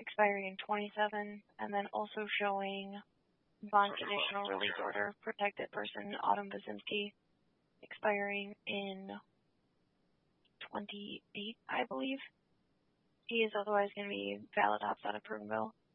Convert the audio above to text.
expiring in 27, and then also showing bond conditional release order, protected person Autumn Basinski, expiring in 28, I believe. He is otherwise going to be valid opt out of Provenzal.